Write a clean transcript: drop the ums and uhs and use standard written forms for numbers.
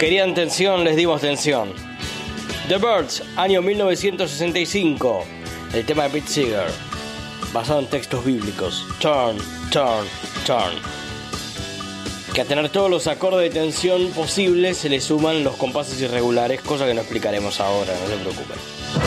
Querían tensión, les dimos tensión. The Byrds, año 1965. El tema de Pete Seeger, basado en textos bíblicos. Turn, turn, turn. Que a tener todos los acordes de tensión posibles se le suman los compases irregulares, cosa que no explicaremos ahora, no se preocupen.